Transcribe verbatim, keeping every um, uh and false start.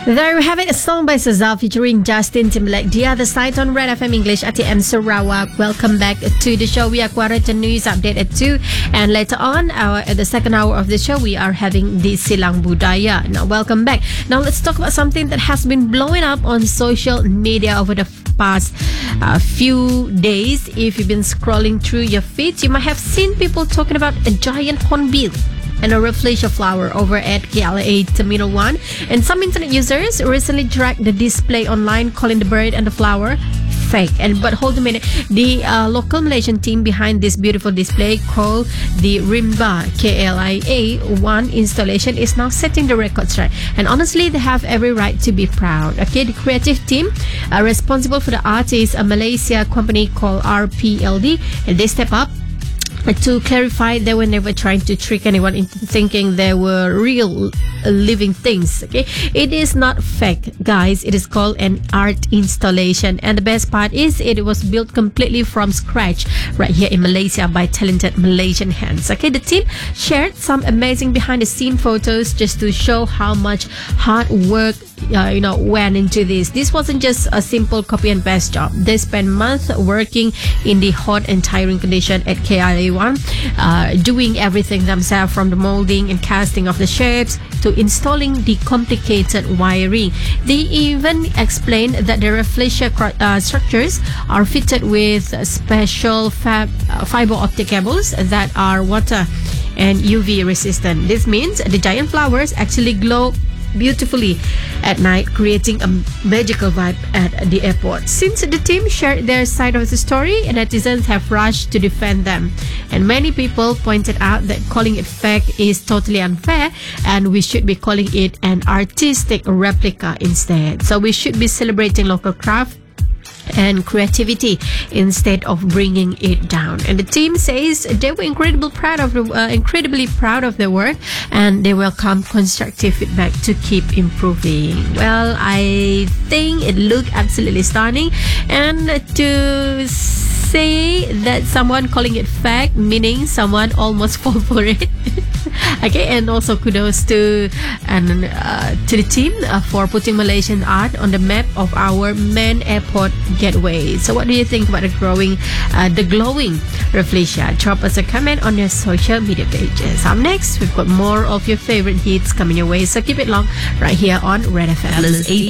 There we have it, a song by SZA featuring Justin Timberlake. The other side on Red F M English at T M Sarawak. Welcome back to the show. We are Quarter News Update at two. And later on, our, at the second hour of the show, we are having the Silang Budaya. Now, welcome back. Now, let's talk about something that has been blowing up on social media over the past uh, few days. If you've been scrolling through your feeds, you might have seen people talking about a giant hornbill and a rafflesia flower over at K L A Terminal one. And some internet users recently dragged the display online, calling the bird and the flower fake. And but hold a minute, the uh, local Malaysian team behind this beautiful display, called the Rimba K L A one installation, is now setting the record straight. And honestly, they have every right to be proud. Okay, the creative team uh, responsible for the art is a Malaysia company called R P L D, and they step up to clarify they were never trying to trick anyone into thinking they were real uh, living things. Okay, it is not fake, guys. It is called an art installation, and the best part is it was built completely from scratch right here in Malaysia by talented Malaysian hands. Okay, the team shared some amazing behind the scene photos just to show how much hard work Uh, you know went into this. This wasn't just a simple copy and paste job. They spent months working in the hot and tiring condition at K L A one, uh, doing everything themselves, from the molding and casting of the shapes to installing the complicated wiring. They even explained that the rafflesia uh, structures are fitted with special fab, uh, fiber optic cables that are water and U V resistant. This means the giant flowers actually glow beautifully at night, creating a magical vibe at the airport. Since the team shared their side of the story, netizens have rushed to defend them, and many people pointed out that calling it fake is totally unfair, and we should be calling it an artistic replica instead. So we should be celebrating local craft and creativity instead of bringing it down. And the team says they were incredibly proud of the, uh, incredibly proud of their work, and they welcome constructive feedback to keep improving. Well, I think it looked absolutely stunning, and to say that someone calling it fake, meaning someone almost fall for it. Okay, and also kudos to and uh, to the team uh, for putting Malaysian art on the map of our main airport gateway. So what do you think about the growing uh, the glowing rafflesia? Drop us a comment on your social media pages. Up next, we've got more of your favorite hits coming your way, so keep it long right here on Red F M.